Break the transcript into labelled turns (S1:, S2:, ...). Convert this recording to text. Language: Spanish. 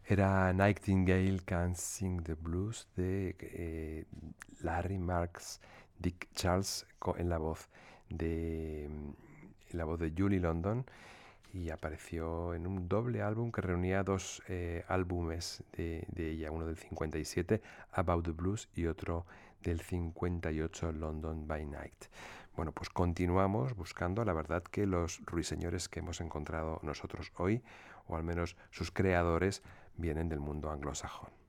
S1: Era Nightingale Can't Sing the Blues de Larry Marks, Dick Charles en la voz de Julie London, y apareció en un doble álbum que reunía dos álbumes de ella, uno del 57, About the Blues, y otro del 58, London by Night. Bueno, pues continuamos buscando. La verdad que los ruiseñores que hemos encontrado nosotros hoy, o al menos sus creadores, vienen del mundo anglosajón.